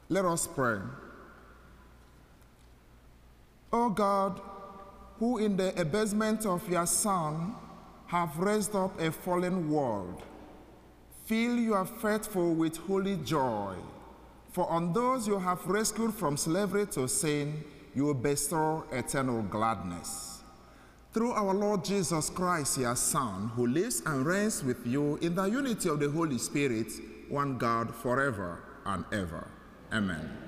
Let us pray. O God, who in the abasement of your Son have raised up a fallen world, fill your faithful with holy joy, for on those you have rescued from slavery to sin, you will bestow eternal gladness. Through our Lord Jesus Christ, your Son, who lives and reigns with you in the unity of the Holy Spirit, one God, forever and ever. Amen.